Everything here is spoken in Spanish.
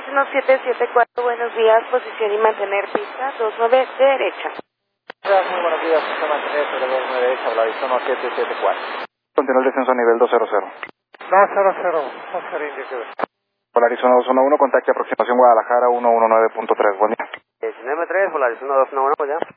21774, buenos días, posición y mantener pista, 29 de derecha. Muy buenos días, pista mantener sobre 29 de derecha, Volaris 1774. Continúa el descenso a nivel 200. 200, Oscar India, Quebec. Volaris 1211, contacte aproximación Guadalajara 119.3, buen día. 19.3, Volaris 1211, pues ya.